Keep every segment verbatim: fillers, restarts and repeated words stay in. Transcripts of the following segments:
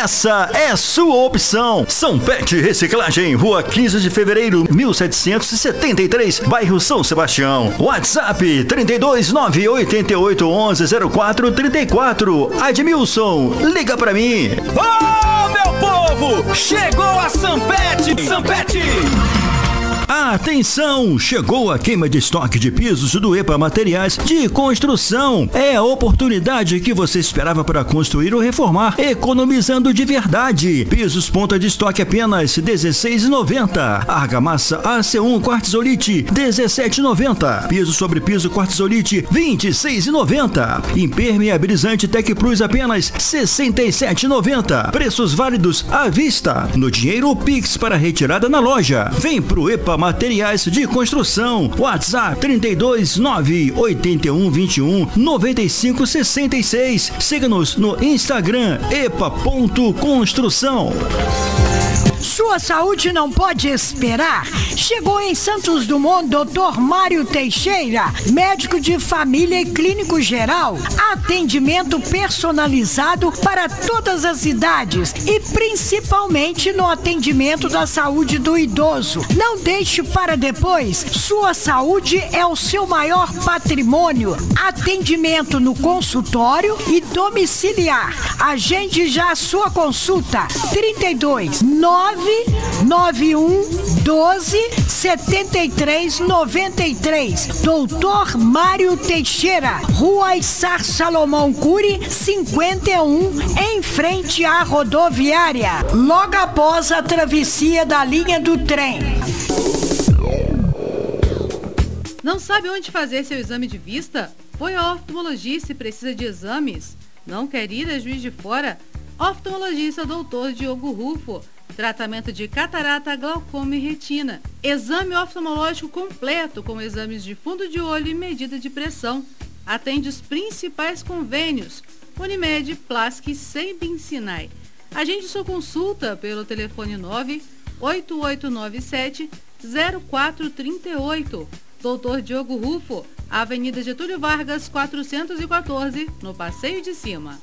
essa é sua opção. Sanpet Reciclagem, Rua quinze de Fevereiro, mil setecentos e setenta e três, bairro São Sebastião. WhatsApp trinta e dois, nove oito oito, onze, zero quatro trinta e quatro. Admilson, liga pra mim. Ô, meu povo, chegou a Sanpet! Sanpet! Atenção! Chegou a queima de estoque de pisos do EPA Materiais de Construção. É a oportunidade que você esperava para construir ou reformar, economizando de verdade. Pisos ponta de estoque apenas dezesseis reais e noventa centavos. Argamassa A C um Quartzolite dezessete reais e noventa centavos. Piso sobre piso Quartzolite vinte e seis reais e noventa centavos. Impermeabilizante Tec Plus apenas sessenta e sete reais e noventa centavos. Preços válidos à vista. No dinheiro ou Pix para retirada na loja. Vem pro EPA Materiais de Construção. WhatsApp trinta e dois, nove oito um, vinte e um, noventa e cinco, sessenta e seis. Siga-nos no Instagram epa ponto construção. Sua saúde não pode esperar. Chegou em Santos Dumont doutor Mário Teixeira, médico de família e clínico geral. Atendimento personalizado para todas as idades e principalmente no atendimento da saúde do idoso. Não deixe para depois. Sua saúde é o seu maior patrimônio. Atendimento no consultório e domiciliar. Agende já a sua consulta. trinta e dois, nove nove um, doze, setenta e três, noventa e três. doutor Mário Teixeira, Rua Issar Salomão Cury, cinquenta e um, em frente à rodoviária, logo após a travessia da linha do trem. Não sabe onde fazer seu exame de vista? Foi ao oftalmologista e precisa de exames? Não quer ir a Juiz de Fora? Oftalmologista doutor Diogo Rufo. Tratamento de catarata, glaucoma e retina. Exame oftalmológico completo com exames de fundo de olho e medida de pressão. Atende os principais convênios: Unimed, Plasc e Sembin Sinai. Agende sua consulta pelo telefone nove oito oito nove sete, zero quatro três oito. doutor Diogo Rufo, Avenida Getúlio Vargas, quatrocentos e quatorze, no Passeio de Cima.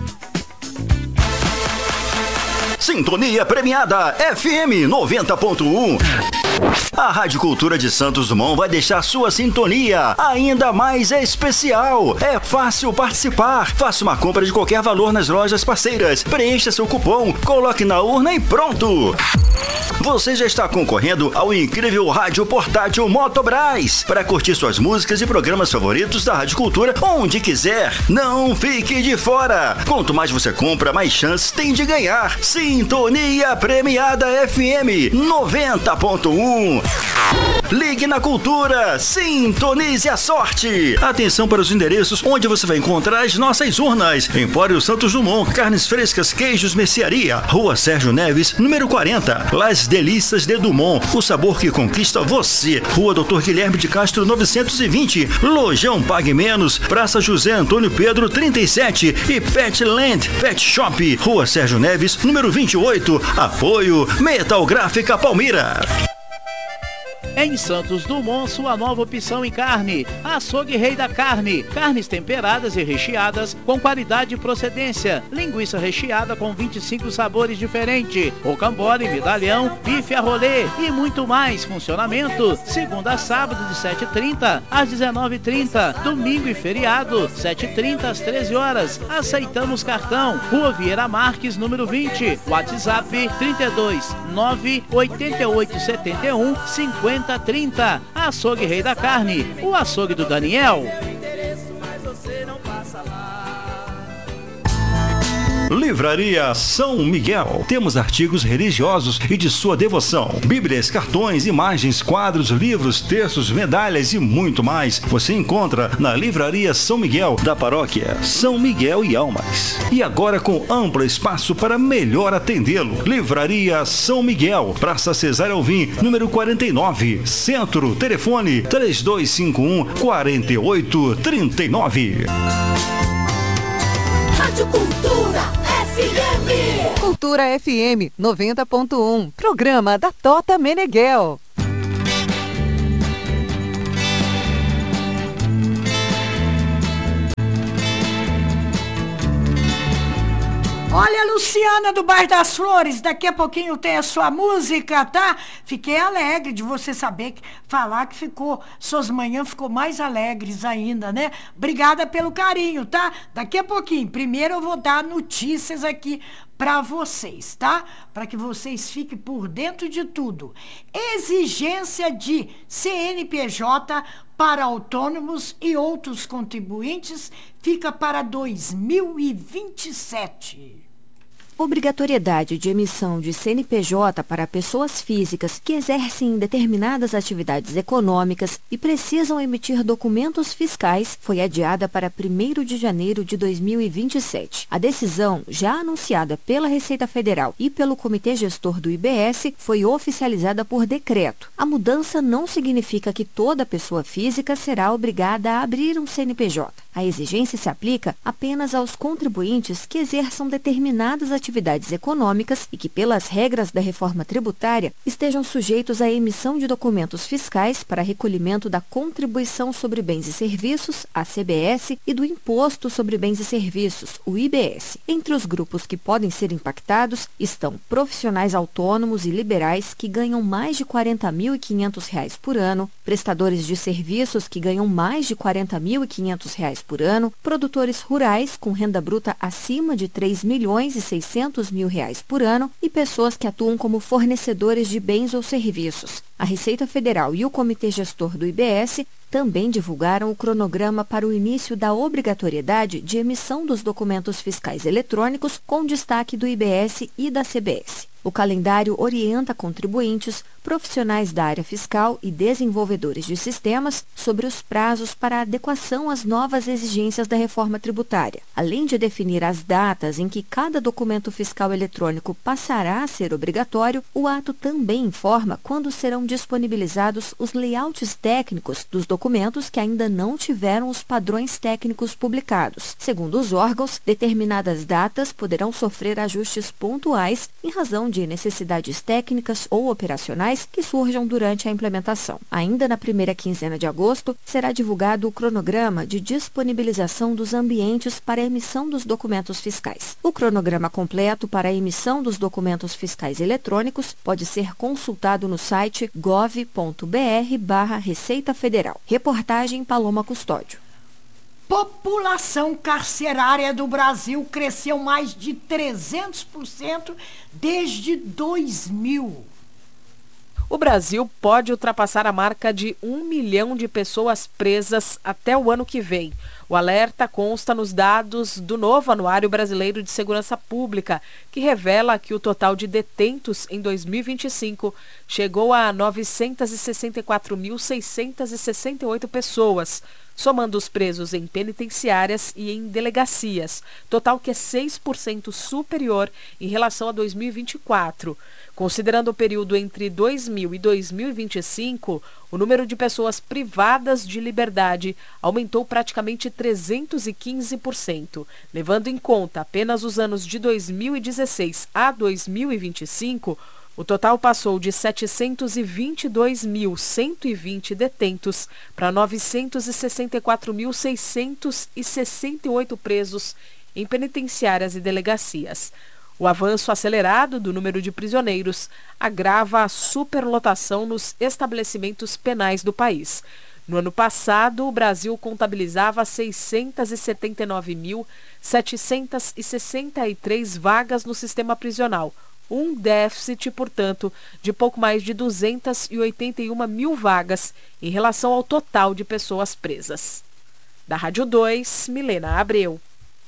Sintonia Premiada F M noventa ponto um. A Rádio Cultura de Santos Dumont vai deixar sua sintonia ainda mais especial. É fácil participar. Faça uma compra de qualquer valor nas lojas parceiras. Preencha seu cupom, coloque na urna e pronto. Você já está concorrendo ao incrível rádio portátil Motobras para curtir suas músicas e programas favoritos da Rádio Cultura onde quiser. Não fique de fora. Quanto mais você compra, mais chances tem de ganhar. Sintonia Premiada F M noventa ponto um. Ligue na Cultura, sintonize a sorte. Atenção para os endereços onde você vai encontrar as nossas urnas. Empório Santos Dumont, carnes frescas, queijos, mercearia. Rua Sérgio Neves, número quarenta. Las Delícias de Dumont, o sabor que conquista você. Rua doutor Guilherme de Castro, novecentos e vinte. Lojão Pague Menos, Praça José Antônio Pedro, trinta e sete. E Petland Pet Shop, Rua Sérgio Neves, número vinte e oito. Apoio Metal Gráfica Palmira. Em Santos Dumont, sua nova opção em carne. Açougue Rei da Carne. Carnes temperadas e recheadas com qualidade e procedência. Linguiça recheada com vinte e cinco sabores diferentes. Rocambole, medalhão, bife a rolê e muito mais. Funcionamento segunda a sábado de sete e trinta às dezenove e trinta. Domingo e feriado, sete e trinta às treze horas. Aceitamos cartão. Rua Vieira Marques, número vinte. WhatsApp trinta e dois, nove oito oito sete um, cinquenta trinta. Açougue Rei da Carne, o açougue do Daniel. Livraria São Miguel. Temos artigos religiosos e de sua devoção. Bíblias, cartões, imagens, quadros, livros, textos, medalhas e muito mais. Você encontra na Livraria São Miguel, da paróquia São Miguel e Almas. E agora com amplo espaço para melhor atendê-lo. Livraria São Miguel, Praça Cesário Alvim, número quarenta e nove. Centro, telefone três dois cinco um, quatro oito três nove. Rádio Cultura F M. Cultura F M noventa ponto um. Programa da Tota Meneghel. Olha, Luciana do Bairro das Flores, daqui a pouquinho tem a sua música, tá? Fiquei alegre de você saber, que, falar que ficou, suas manhãs ficou mais alegres ainda, né? Obrigada pelo carinho, tá? Daqui a pouquinho, primeiro eu vou dar notícias aqui para vocês, tá? Para que vocês fiquem por dentro de tudo. Exigência de C N P J para autônomos e outros contribuintes fica para dois mil e vinte e sete. Obrigatoriedade de emissão de C N P J para pessoas físicas que exercem determinadas atividades econômicas e precisam emitir documentos fiscais foi adiada para primeiro de janeiro de dois mil e vinte e sete. A decisão, já anunciada pela Receita Federal e pelo Comitê Gestor do I B S, foi oficializada por decreto. A mudança não significa que toda pessoa física será obrigada a abrir um C N P J. A exigência se aplica apenas aos contribuintes que exerçam determinadas atividades atividades econômicas e que, pelas regras da reforma tributária, estejam sujeitos à emissão de documentos fiscais para recolhimento da Contribuição sobre Bens e Serviços, a C B S, e do Imposto sobre Bens e Serviços, o I B S. Entre os grupos que podem ser impactados estão profissionais autônomos e liberais que ganham mais de quarenta mil e quinhentos reais por ano, prestadores de serviços que ganham mais de quarenta mil e quinhentos reais por ano, produtores rurais com renda bruta acima de três milhões e seiscentos mil reais por ano e pessoas que atuam como fornecedores de bens ou serviços. A Receita Federal e o Comitê Gestor do I B S também divulgaram o cronograma para o início da obrigatoriedade de emissão dos documentos fiscais eletrônicos com destaque do I B S e da C B S. O calendário orienta contribuintes, profissionais da área fiscal e desenvolvedores de sistemas sobre os prazos para adequação às novas exigências da reforma tributária. Além de definir as datas em que cada documento fiscal eletrônico passará a ser obrigatório, o ato também informa quando serão disponibilizados os layouts técnicos dos documentos que ainda não tiveram os padrões técnicos publicados. Segundo os órgãos, determinadas datas poderão sofrer ajustes pontuais em razão de necessidades técnicas ou operacionais que surjam durante a implementação. Ainda na primeira quinzena de agosto, será divulgado o cronograma de disponibilização dos ambientes para a emissão dos documentos fiscais. O cronograma completo para a emissão dos documentos fiscais eletrônicos pode ser consultado no site gov ponto br barra Receita Federal. Reportagem Paloma Custódio. População carcerária do Brasil cresceu mais de trezentos por cento desde dois mil. O Brasil pode ultrapassar a marca de um milhão de pessoas presas até o ano que vem. O alerta consta nos dados do novo Anuário Brasileiro de Segurança Pública, que revela que o total de detentos em dois mil e vinte e cinco chegou a novecentos e sessenta e quatro mil, seiscentos e sessenta e oito pessoas, somando os presos em penitenciárias e em delegacias, total que é seis por cento superior em relação a dois mil e vinte e quatro. Considerando o período entre dois mil e dois mil e vinte e cinco, o número de pessoas privadas de liberdade aumentou praticamente trezentos e quinze por cento. Levando em conta apenas os anos de dois mil e dezesseis a dois mil e vinte e cinco, o total passou de setecentos e vinte e dois mil, cento e vinte detentos para novecentos e sessenta e quatro mil, seiscentos e sessenta e oito presos em penitenciárias e delegacias. O avanço acelerado do número de prisioneiros agrava a superlotação nos estabelecimentos penais do país. No ano passado, o Brasil contabilizava seiscentos e setenta e nove mil, setecentos e sessenta e três vagas no sistema prisional, um déficit, portanto, de pouco mais de duzentos e oitenta e uma mil vagas em relação ao total de pessoas presas. Da Rádio dois, Milena Abreu.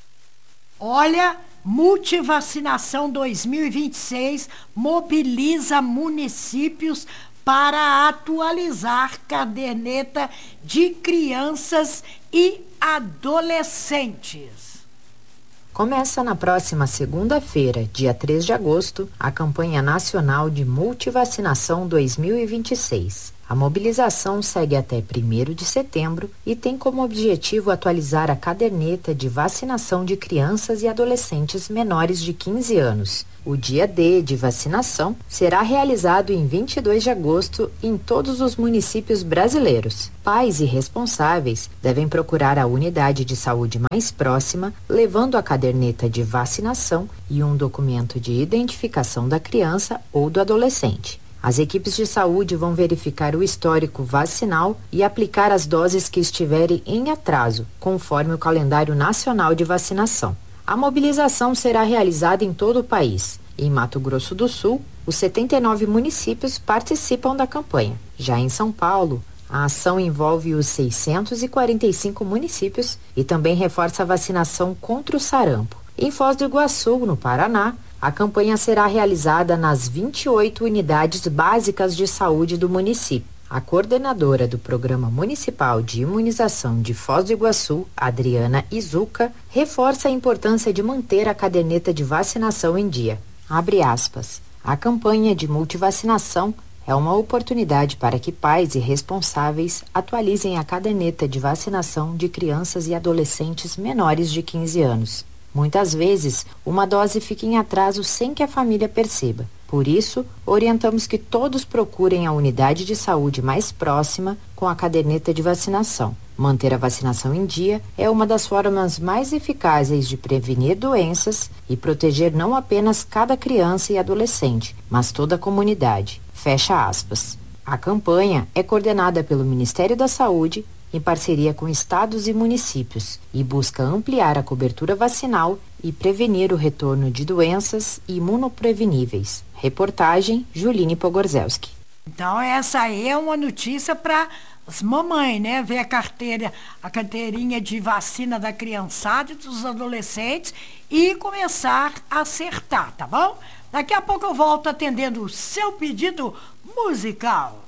Olha, Multivacinação dois mil e vinte e seis mobiliza municípios para atualizar caderneta de crianças e adolescentes. Começa na próxima segunda-feira, dia três de agosto, a campanha nacional de multivacinação dois mil e vinte e seis. A mobilização segue até primeiro de setembro e tem como objetivo atualizar a caderneta de vacinação de crianças e adolescentes menores de quinze anos. O dia D de vacinação será realizado em vinte e dois de agosto em todos os municípios brasileiros. Pais e responsáveis devem procurar a unidade de saúde mais próxima, levando a caderneta de vacinação e um documento de identificação da criança ou do adolescente. As equipes de saúde vão verificar o histórico vacinal e aplicar as doses que estiverem em atraso, conforme o calendário nacional de vacinação. A mobilização será realizada em todo o país. Em Mato Grosso do Sul, os setenta e nove municípios participam da campanha. Já em São Paulo, a ação envolve os seiscentos e quarenta e cinco municípios e também reforça a vacinação contra o sarampo. Em Foz do Iguaçu, no Paraná, a campanha será realizada nas vinte e oito unidades básicas de saúde do município. A coordenadora do Programa Municipal de Imunização de Foz do Iguaçu, Adriana Izuka, reforça a importância de manter a caderneta de vacinação em dia. Abre aspas. A campanha de multivacinação é uma oportunidade para que pais e responsáveis atualizem a caderneta de vacinação de crianças e adolescentes menores de quinze anos. Muitas vezes, uma dose fica em atraso sem que a família perceba. Por isso, orientamos que todos procurem a unidade de saúde mais próxima com a caderneta de vacinação. Manter a vacinação em dia é uma das formas mais eficazes de prevenir doenças e proteger não apenas cada criança e adolescente, mas toda a comunidade. Fecha aspas. A campanha é coordenada pelo Ministério da Saúde, em parceria com estados e municípios, e busca ampliar a cobertura vacinal e prevenir o retorno de doenças imunopreveníveis. Reportagem Juline Pogorzelski. Então essa aí é uma notícia para as mamães, né? Ver a carteira, a carteirinha de vacina da criançada e dos adolescentes e começar a acertar, tá bom? Daqui a pouco eu volto atendendo o seu pedido musical.